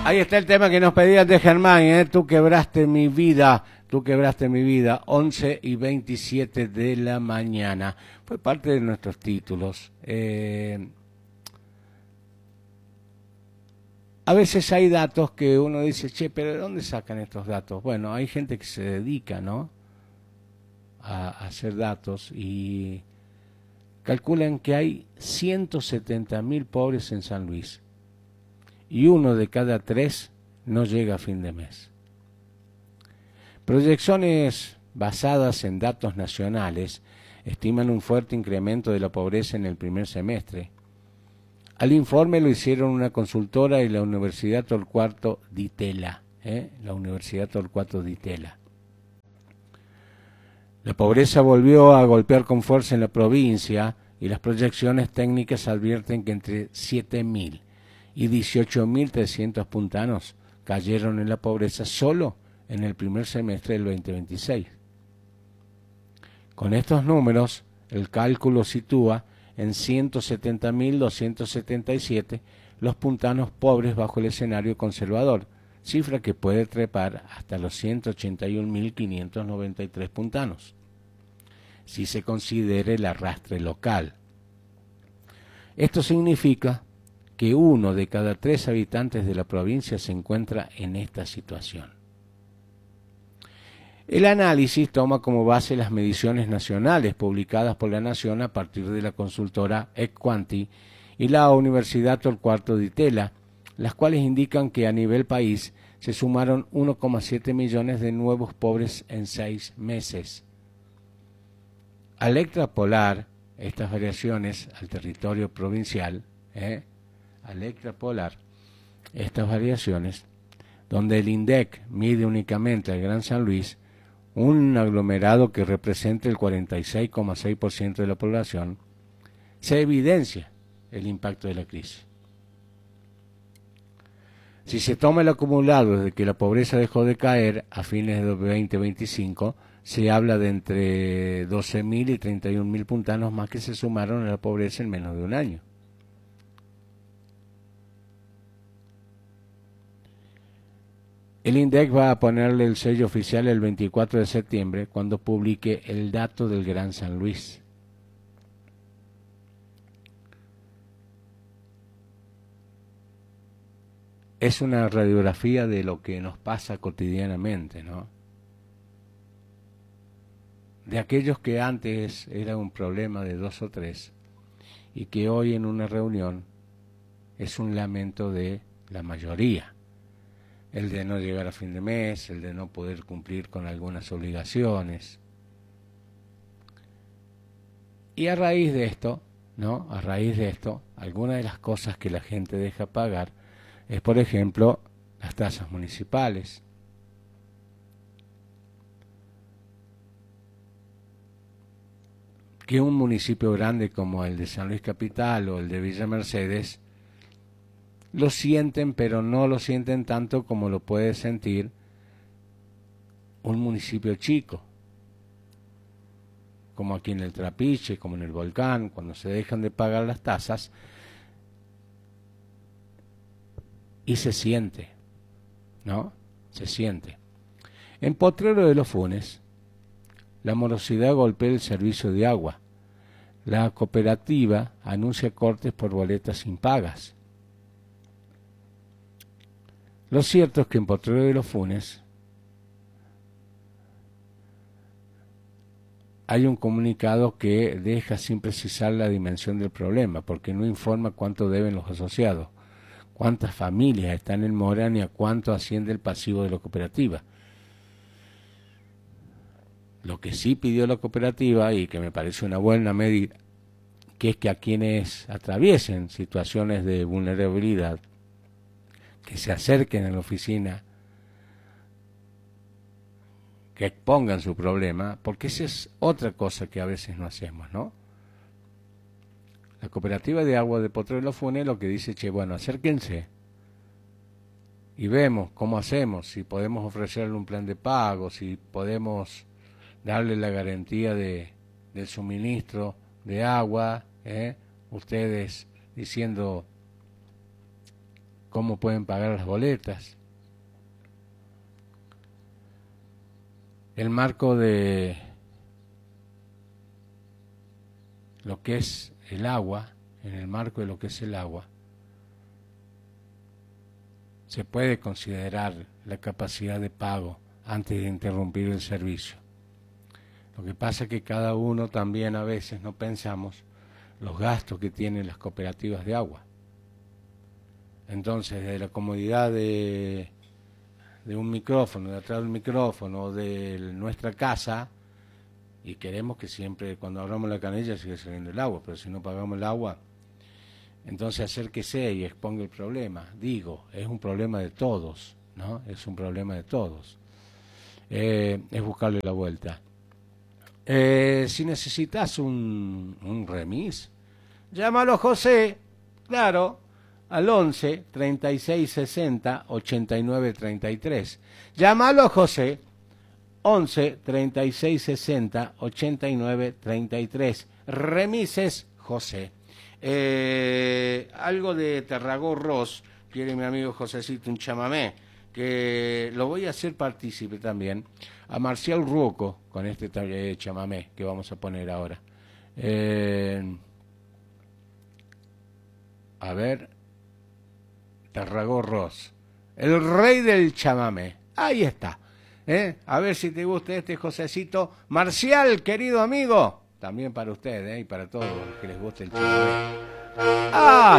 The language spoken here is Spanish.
Ahí está el tema que nos pedías de Germán, ¿eh? Tú quebraste mi vida, 11:27 de la mañana. Fue parte de nuestros títulos. A veces hay datos que uno dice, che, pero ¿de dónde sacan estos datos? Bueno, hay gente que se dedica, ¿no?, a hacer datos y calculan que hay 170.000 pobres en San Luis y 1 de cada 3 no llega a fin de mes. Proyecciones basadas en datos nacionales estiman un fuerte incremento de la pobreza en el primer semestre. Al informe lo hicieron una consultora y la Universidad Torcuato Di Tella, la Universidad Torcuato Di Tella. La pobreza volvió a golpear con fuerza en la provincia y las proyecciones técnicas advierten que entre 7.000 y 18.300 puntanos cayeron en la pobreza solo en el primer semestre del 2026. Con estos números, el cálculo sitúa en 170.277 los puntanos pobres bajo el escenario conservador, cifra que puede trepar hasta los 181.593 puntanos, si se considera el arrastre local. Esto significa que 1 de cada 3 habitantes de la provincia se encuentra en esta situación. El análisis toma como base las mediciones nacionales publicadas por la Nación a partir de la consultora Equanti y la Universidad Torcuato Di Tella, las cuales indican que a nivel país se sumaron 1,7 millones de nuevos pobres en 6 meses. Al extrapolar estas variaciones al territorio provincial, donde el INDEC mide únicamente al Gran San Luis, un aglomerado que representa el 46,6% de la población, se evidencia el impacto de la crisis. Si se toma el acumulado desde que la pobreza dejó de caer a fines de 2025, se habla de entre 12.000 y 31.000 puntanos más que se sumaron a la pobreza en menos de un año. El INDEC va a ponerle el sello oficial el 24 de septiembre, cuando publique el dato del Gran San Luis. Es una radiografía de lo que nos pasa cotidianamente, ¿no? De aquellos que antes era un problema de 2 o 3 y que hoy en una reunión es un lamento de la mayoría. El de no llegar a fin de mes, el de no poder cumplir con algunas obligaciones. Y a raíz de esto, algunas de las cosas que la gente deja pagar es, por ejemplo, las tasas municipales. Que un municipio grande como el de San Luis Capital o el de Villa Mercedes lo sienten, pero no lo sienten tanto como lo puede sentir un municipio chico, como aquí en el Trapiche, como en el Volcán. Cuando se dejan de pagar las tasas y se siente, ¿no? Se siente. En Potrero de los Funes, la morosidad golpea el servicio de agua. La cooperativa anuncia cortes por boletas impagas. Lo cierto es que en Potrero de los Funes hay un comunicado que deja sin precisar la dimensión del problema, porque no informa cuánto deben los asociados, cuántas familias están en mora ni a cuánto asciende el pasivo de la cooperativa. Lo que sí pidió la cooperativa, y que me parece una buena medida, que es que a quienes atraviesen situaciones de vulnerabilidad, que se acerquen a la oficina, que expongan su problema, porque esa es otra cosa que a veces no hacemos, ¿no? La cooperativa de agua de Potrero de los Funes lo que dice, che, bueno, acérquense y vemos cómo hacemos, si podemos ofrecerle un plan de pago, si podemos darle la garantía del suministro de agua, ustedes diciendo cómo pueden pagar las boletas. El marco de lo que es el agua, en el marco de lo que es el agua, se puede considerar la capacidad de pago antes de interrumpir el servicio. Lo que pasa es que cada uno también a veces no pensamos los gastos que tienen las cooperativas de agua. Entonces, desde la comodidad de un micrófono, de atrás del micrófono, de nuestra casa, y queremos que siempre cuando abramos la canilla siga saliendo el agua, pero si no pagamos el agua, entonces acérquese y exponga el problema. Digo, es un problema de todos, ¿no? Es un problema de todos. Es buscarle la vuelta. Si necesitas un remis, llámalo José, claro, al 11 36 60 89 33. Llámalo José, 11 36 60 89 33. Remises José. Algo de Tarragó Ross, quiere mi amigo Josecito un chamamé, que lo voy a hacer partícipe también, a Marcial Ruoco, con este chamamé que vamos a poner ahora. A ver, Tarragó Ross, el rey del chamamé, ahí está. A ver si te gusta este, Josecito. Marcial, querido amigo, también para usted, y para todos los que les guste el chamamé. ¡Ah!